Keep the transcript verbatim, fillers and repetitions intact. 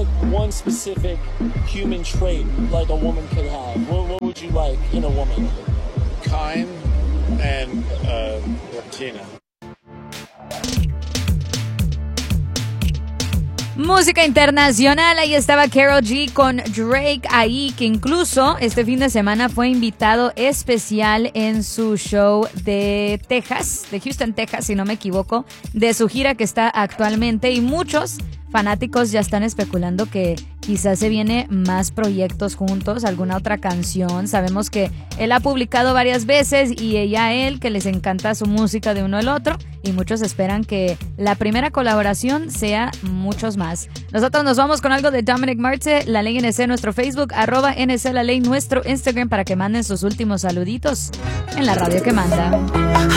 like one specific human trait like a woman could have? What, what would you like in a woman? Kind and uh, Latina. Música internacional, ahí estaba Karol G con Drake ahí, que incluso este fin de semana fue invitado especial en su show de Texas, de Houston, Texas, si no me equivoco, de su gira que está actualmente, y muchos fanáticos ya están especulando que quizás se viene más proyectos juntos, alguna otra canción. Sabemos que él ha publicado varias veces y ella a él, que les encanta su música de uno al otro, y muchos esperan que la primera colaboración sea muchos más. Nosotros nos vamos con algo de Dominic Marte, La Ley N C, nuestro Facebook, arroba N C La Ley, nuestro Instagram, para que manden sus últimos saluditos en la radio que manda.